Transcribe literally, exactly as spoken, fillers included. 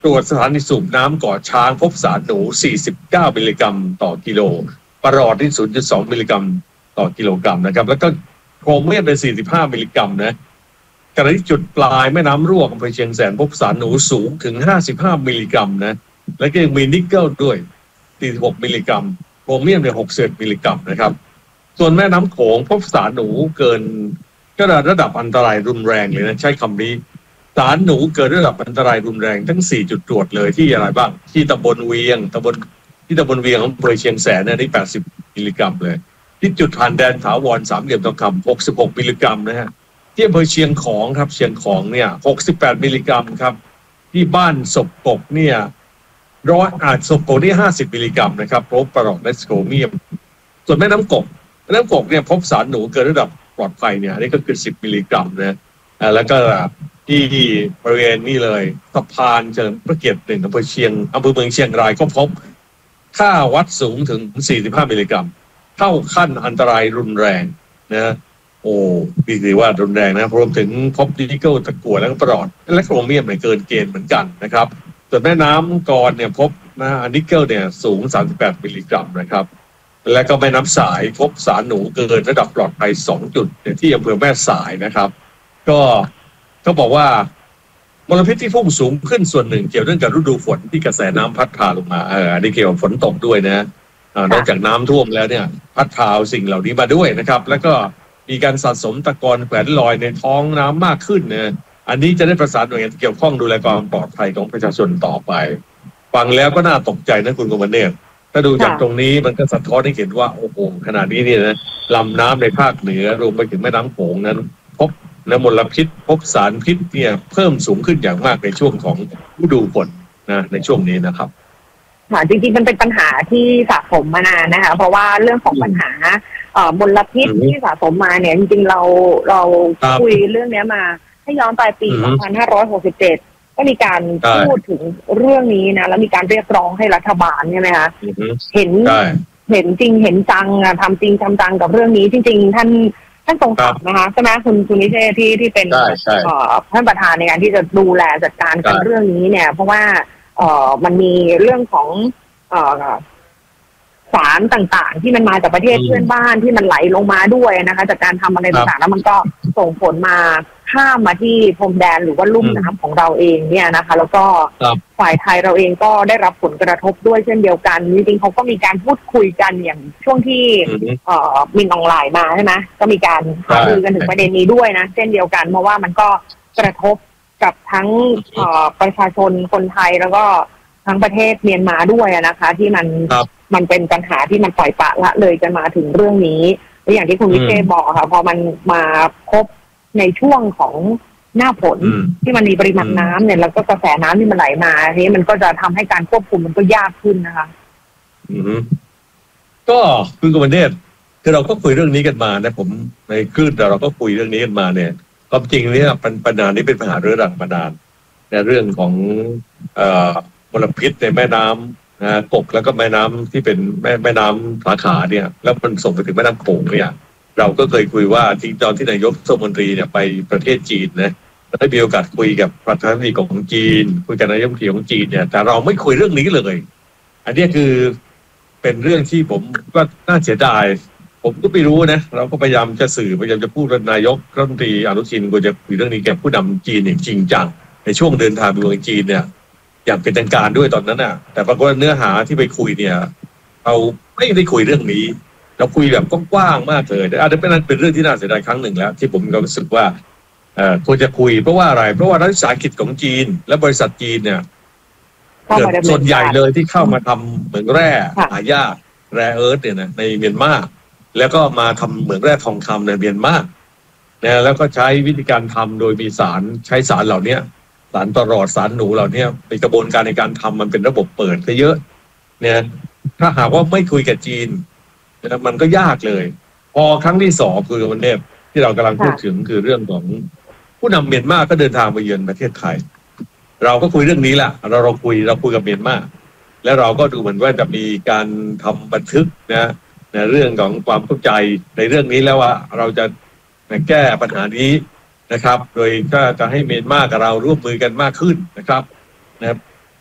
ตรวจสถานีสูบน้ำก่อช้างพบสารหนูสี่สิบเก้ามิลลิกรัมต่อกิโลปรอดที่ ศูนย์จุดสองมิลลิกรัมต่อกิโลกรัมนะครับแล้วก็โครเมียมเป็นสี่สิบห้ามิลลิกรัมนะขณะที่จุดปลายแม่น้ำรวกอำเภอเชียงแสนพบสารหนูสูงถึงห้าสิบห้ามิลลิกรัมนะและก็ยังมีนิกเกิลด้วยสี่สิบหกมิลลิกรัมโครเมียมเนี่ยหกสิบมิลลิกรัมนะครับส่วนแม่น้ำโขงพบสารหนูเกินก็ระดับอันตรายรุนแรงเลยนะใช้คำนี้สารหนูเกิดระดับอันตรายรุนแรงทั้งสี่จุดตรวจเลยที่อะไรบ้างที่ตำบลเวียงตำบลที่ตำบลเวียงของอำเภอเชียงแสนเนี่ยได้แปดสิบมิลลิกรัมเลยที่จุดผ่านแดนถาวรสามเหลี่ยมทองคำหกสิบหกมิลลิกรัมนะฮะที่อำเภอเชียงของครับเชียงของเนี่ยหกสิบแปดมิลลิกรัมครับที่บ้านศพกกเนี่ยร้อยอาจศพกกนี่ห้าสิบมิลลิกรัมนะครับพบปรอดและโครเมียมส่วนแม่น้ำกกแม่น้ำกกเนี่ยพบสารหนูเกินระดับปลอดภัยเนี่ยนี่ก็คือสิบมิลลิกรัมนะแล้วก็ที่บริเวณนี้เลยสะพานเฉลิมพระเกียรติหนึ่งอำเภอเชียงอำเภอเมืองเชียงรายก็พบค่าวัดสูงถึงสี่สิบห้ามิลลิกรัมเข้าขั้นอันตรายรุนแรงนะโอ้ดีถือว่ารุนแรงนะรวมถึงพบนิกเกิลตะกั่วแล้วก็ปรอดและโครเมียมเนี่ยเกินเกณฑ์เหมือนกันนะครับส่วนแม่น้ำกรเนี่ยพบนะนิกเกิลเนี่ยสูงสามสิบแปดมิลลิกรัมนะครับและก็แม่น้ำสายพบสารหนูเกินระดับปลอดภัยสองจุดที่อำเภอแม่สายนะครับก็ก็บอกว่ามลพิษที่พุ่งสูงขึ้นส่วนหนึ่งเกี่ยวเนื่องกับฤดูฝนที่กระแสน้ำพัดพาลงมาเอออันนี้เกี่ยวกับฝนตกด้วยนะนอกจากน้ำท่วมแล้วเนี่ยพัดพาสิ่งเหล่านี้มาด้วยนะครับแล้วก็มีการสะสมตะกอนแขวนลอยในท้องน้ำมากขึ้นนะอันนี้จะได้ประสานหน่วยงานเกี่ยวข้องดูแลความปลอดภัยของประชาชนต่อไปฟังแล้วก็น่าตกใจนะคุณกมลเนตรถ้าดูจากตรงนี้มันก็สะท้อนให้เห็นว่าโอ้โหขนาดนี้เนี่ยนะลำน้ำในภาคเหนือรวมไปถึงแม่น้ำโขงนั้นพบและมลพิษพบสารพิษเนี่ยเพิ่มสูงขึ้นอย่างมากในช่วงของฤดูฝนนะในช่วงนี้นะครับค่ะจริงๆมันเป็นปัญหาที่สะสมมานานนะคะเพราะว่าเรื่องของปัญหาเอ่อมลพิษที่สะสมมาเนี่ยจริงๆเราเราคุยเรื่องนี้มาให้ย้อนไปปีสองพันห้าร้อยหกสิบเจ็ดก็มีการพูดถึงเรื่องนี้นะแล้วมีการเรียกร้องให้รัฐบาลใช่ไหมคะเห็นเห็นจริงเห็นจังทำจริงทำจังกับเรื่องนี้จริงๆท่านท่านทรงศักดิ์นะคะใช่ไหมคุณคุณนิเทศที่ที่เป็นท่านประธานในการที่จะดูแลจัดการกันเรื่องนี้เนี่ยเพราะว่าเอ่อมันมีเรื่องของเอ่อสารต่างๆที่มันมาจากประเทศเพื่อนบ้านที่มันไหลลงมาด้วยนะคะจากการทำอะไรต่างๆแล้วมันก็ส่งผลมาข้ามมาที่พรมแดนหรือว่าลุ่มน้ำของเราเองเนี่ยนะคะแล้วก็ฝ่ายไทยเราเองก็ได้รับผลกระทบด้วยเช่นเดียวกันจริงๆเขาก็มีการพูดคุยกันอย่างช่วงที่เอ่อมินออนไลน์มาใช่ไหมก็มีการหารือกันถึงประเด็นนี้ด้วยนะเช่นเดียวกันเพราะว่ามันก็กระทบกับทั้งเอ่อประชาชนคนไทยแล้วก็ทั้งประเทศเมียนมาด้วยนะคะที่มันมันเป็นปัญหาที่มันปล่อยปละละเลยกันมาถึงเรื่องนี้และอย่างที่คุณวิเชษบอกค่ะพอมันมาพบในช่วงของหน้าฝนที่มันมีปริมาณน้ำเนี่ยแล้วก็กระแสน้ำที่มันไหลมาทีนี้มันก็จะทำให้การควบคุมมันก็ยากขึ้นนะคะอืมก็คุณกมลเนตรคือเราก็คุยเรื่องนี้กันมานะผมในคลื่นเราก็คุยเรื่องนี้กันมาเนี่ยความจริงเนี่ยปัญหานี้เป็นปัญหาเรื้อรังมานานในเรื่องของเอ่อมลพิษในแม่น้ำนะกกแล้วก็แม่น้ำที่เป็นแม่แม่น้ำสาขาเนี่ยแล้วมันส่งไปถึงแม่น้ำโขงเนี่ยเราก็เคยคุยว่าที่ตอนที่นายกรัฐมนตรีเนี่ยไปประเทศจีนนะได้มีโอกาสคุยกับประธานาธิบดีของจีนคุยกับนายกรัฐมนตรีของจีนเนี่ยแต่เราไม่คุยเรื่องนี้เลยอันนี้คือเป็นเรื่องที่ผมก็น่าเสียดายผมก็ไม่รู้นะเราก็พยายามจะสื่อพยายามจะพูดกับนายกรัฐมนตรีอนุทินควรจะคุยเรื่องนี้แก่ผู้นำจีนอย่างจริงจังในช่วงเดินทางไปเมืองจีนเนี่ยอย่างเป็นทางการด้วยตอนนั้นน่ะแต่ปรากฏว่าเนื้อหาที่ไปคุยเนี่ยเราไม่ได้คุยเรื่องนี้เราคุยแบบกว้างๆมากเลยอาจจะเป็นนั้นเป็นเรื่องที่น่าเสียดายครั้งหนึ่งแล้วที่ผมก็รู้สึกว่าเอ่อควรจะคุยเพราะว่าอะไรเพราะว่ารัฐวิสาหกิจของจีนและบริษัทจีนเนี่ยเกิดส่วนใหญ่เลยที่เข้ามาทำเหมืองแร่หายากแร่เอิร์ธเนี่ยนะในเมียนมาแล้วก็มาทำเหมืองแร่ทองคำในเมียนมาเนี่ยแล้วก็ใช้วิธีการทำโดยมีสารใช้สารเหล่านี้สารปรอดสารหนูเหล่านี้ในกระบวนการในการทำมันเป็นระบบเปิดซะเยอะเนี่ยถ้าหากว่าไม่คุยกับจีนมันก็ยากเลยพอครั้งที่สองคือวันนี้ที่เรากำลังพูดถึงคือเรื่องของผู้นำเมียนมาก็เดินทางมาเยือนประเทศไทยเราก็คุยเรื่องนี้แหละเราเราคุยเราคุยกับเมียนมาแล้วเราก็ดูเหมือนว่าจะมีการทำบันทึกนะในเรื่องของความเข้าใจในเรื่องนี้แล้วว่าเราจะแก้ปัญหานี้นะครับโดยก็จะให้เมียนมากับเราร่วมมือกันมากขึ้นนะครับนะครับ